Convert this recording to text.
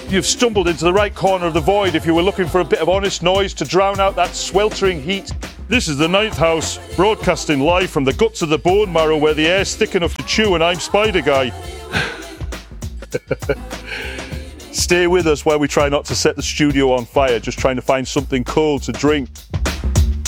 You've stumbled into the right corner of the void if you were looking for a bit of honest noise to drown out that sweltering heat. This is the Ninth House, broadcasting live from the guts of the bone marrow where the air's thick enough to chew, and I'm Spider Guy. Stay with us while we try not to set the studio on fire, just trying to find something cold to drink.